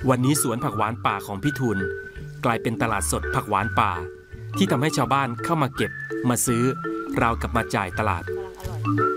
วันนี้สวนผักหวานป่าของพี่ทุนกลายเป็นตลาดสดผักหวานป่าที่ทำให้ชาวบ้านเข้ามาเก็บมาซื้อราวกับมาจ่ายตลาด